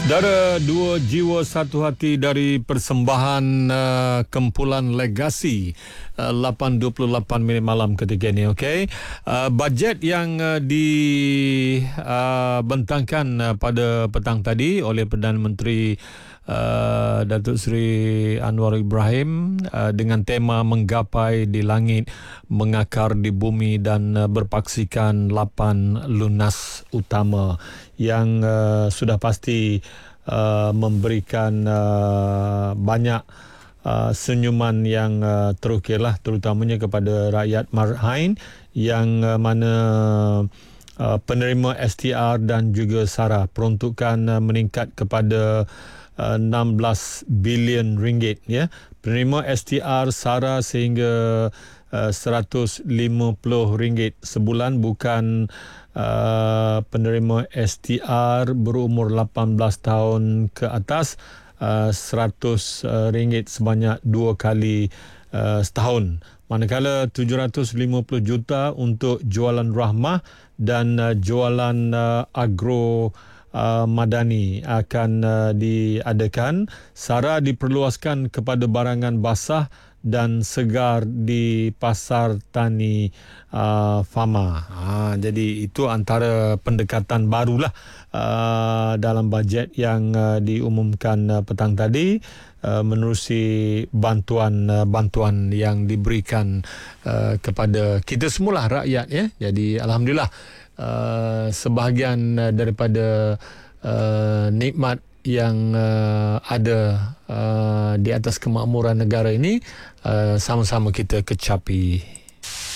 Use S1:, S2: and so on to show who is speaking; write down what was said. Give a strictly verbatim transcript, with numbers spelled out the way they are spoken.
S1: Saudara, dua jiwa satu hati dari persembahan uh, kumpulan Legasi uh, lapan dua puluh lapan minit malam ketika ini, okey. Uh, bajet yang uh, dibentangkan uh, pada petang tadi oleh Perdana Menteri uh, Datuk Seri Anwar Ibrahim uh, dengan tema menggapai di langit, mengakar di bumi dan uh, berpaksikan lapan lunas utama yang uh, sudah pasti uh, memberikan uh, banyak uh, senyuman yang uh, terukirlah, terutamanya kepada rakyat Marhain yang uh, mana uh, penerima S T R dan juga SARA peruntukan uh, meningkat kepada uh, enam belas bilion ringgit, ya. Penerima S T R SARA sehingga uh, seratus lima puluh ringgit sebulan, bukan Uh, penerima S T R berumur lapan belas tahun ke atas uh, seratus ringgit sebanyak dua kali uh, setahun. Manakala tujuh ratus lima puluh juta untuk jualan rahmah dan uh, jualan uh, agro Uh, madani akan uh, diadakan. SARA diperluaskan kepada barangan basah dan segar di pasar tani uh, Fama. Ha, jadi itu antara pendekatan barulah uh, dalam bajet yang uh, diumumkan uh, petang tadi, uh, menerusi bantuan uh, bantuan yang diberikan uh, kepada kita semula rakyat, ya. Jadi alhamdulillah, Uh, sebahagian uh, daripada uh, nikmat yang uh, ada uh, di atas kemakmuran negara ini uh, sama-sama kita kecapi.